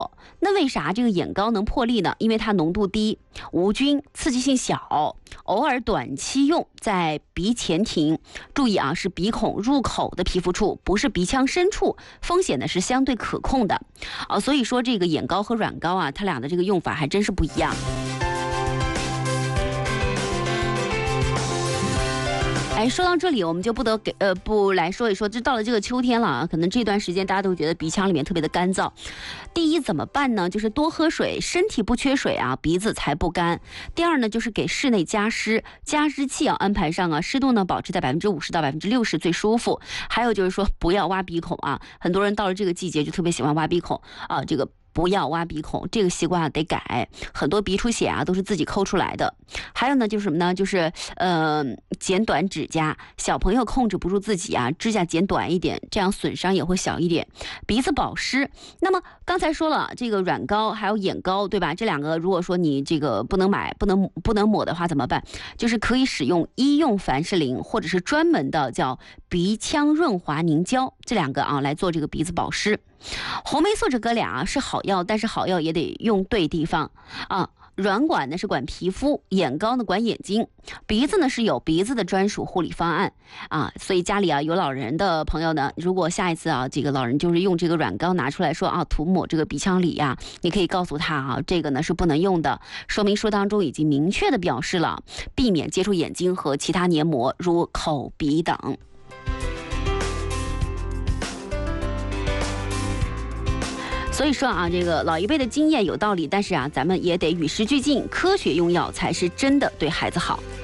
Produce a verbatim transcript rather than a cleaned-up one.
那为啥这个眼膏能破例呢？因为它浓度低，无菌，刺激性小，偶尔短期用，在鼻前庭。注意啊，是鼻孔入口的皮肤处，不是鼻腔深处，风险呢是相对可控的啊。所以说这个眼膏和软膏啊，它俩的这个用法还真是不一样。哎，说到这里，我们就不得给呃不来说一说，就到了这个秋天了啊，可能这段时间大家都觉得鼻腔里面特别的干燥。第一怎么办呢？就是多喝水，身体不缺水啊，鼻子才不干。第二呢，就是给室内加湿，加湿器要安排上啊，湿度呢保持在百分之五十到百分之六十最舒服。还有就是说不要挖鼻孔啊，很多人到了这个季节就特别喜欢挖鼻孔啊，这个。不要挖鼻孔，这个习惯啊得改。很多鼻出血啊都是自己抠出来的。还有呢，就是什么呢？就是呃剪短指甲，小朋友控制不住自己啊，指甲剪短一点，这样损伤也会小一点。鼻子保湿，那么刚才说了，这个软膏还有眼膏，对吧？这两个如果说你这个不能买、不能不能抹的话怎么办？就是可以使用医用凡士林，或者是专门的叫鼻腔润滑凝胶，这两个啊来做这个鼻子保湿。红霉素这哥俩是好药，但是好药也得用对地方啊。软管呢是管皮肤，眼膏呢管眼睛，鼻子呢是有鼻子的专属护理方案啊。所以家里啊有老人的朋友呢，如果下一次啊这个老人就是用这个软膏拿出来说啊涂抹这个鼻腔里呀、啊，你可以告诉他啊这个呢是不能用的，说明书当中已经明确的表示了，避免接触眼睛和其他黏膜如口鼻等。所以说啊，这个老一辈的经验有道理，但是啊，咱们也得与时俱进，科学用药才是真的对孩子好。